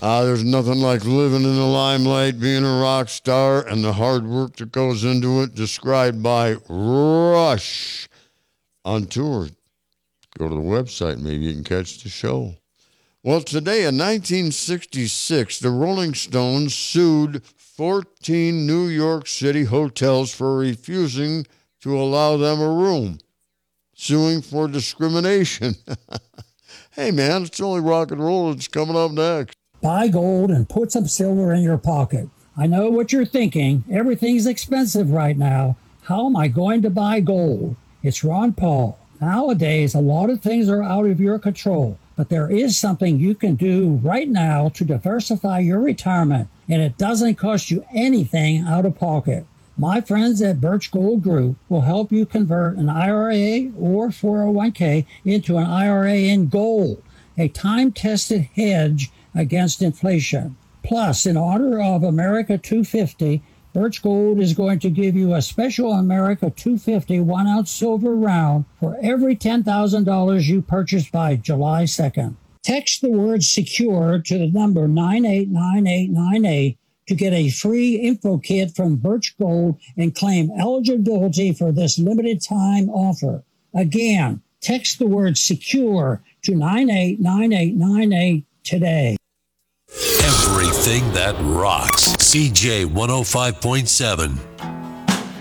There's nothing like living in the limelight, being a rock star, and the hard work that goes into it, described by Rush on tour. Go to the website, maybe you can catch the show. Well, today in 1966, the Rolling Stones sued 14 New York City hotels for refusing to allow them a room, suing for discrimination. Hey, man, it's only rock and roll. It's coming up next. Buy gold and put some silver in your pocket. I know what you're thinking. Everything's expensive right now. How am I going to buy gold? It's Ron Paul. Nowadays, a lot of things are out of your control, but there is something you can do right now to diversify your retirement, and it doesn't cost you anything out of pocket. My friends at Birch Gold Group will help you convert an IRA or 401k into an IRA in gold, a time-tested hedge against inflation. Plus, in honor of America 250, Birch Gold is going to give you a special America 250 1-ounce silver round for every $10,000 you purchase by July 2nd. Text the word SECURE to the number 989898 to get a free info kit from Birch Gold and claim eligibility for this limited time offer. Again, text the word SECURE to 989898 today. Everything that rocks. CJ 105.7.